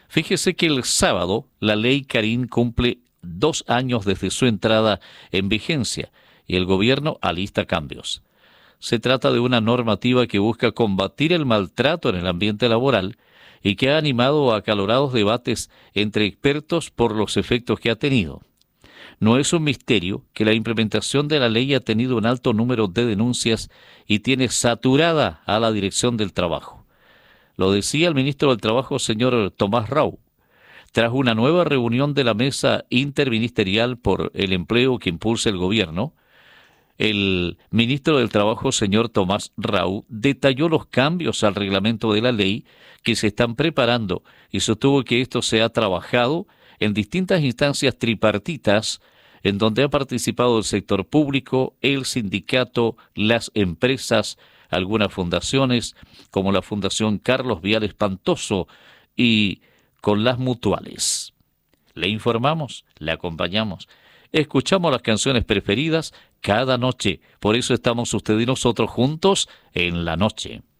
Fíjese que el sábado la ley Karim cumple 2 años desde su entrada en vigencia y el gobierno alista cambios. Se trata de una normativa que busca combatir el maltrato en el ambiente laboral y que ha animado a acalorados debates entre expertos por los efectos que ha tenido. No es un misterio que la implementación de la ley ha tenido un alto número de denuncias y tiene saturada a la Dirección del Trabajo. Lo decía el ministro del Trabajo, señor Tomás Rau, tras una nueva reunión de la Mesa Interministerial por el Empleo que impulsa el gobierno. El ministro del Trabajo, señor Tomás Rau, detalló los cambios al reglamento de la ley que se están preparando y sostuvo que esto se ha trabajado en distintas instancias tripartitas en donde ha participado el sector público, el sindicato, las empresas, algunas fundaciones como la Fundación Carlos Vial Espantoso y con las mutuales. Le informamos, le acompañamos, escuchamos las canciones preferidas cada noche. Por eso estamos usted y nosotros juntos en la noche.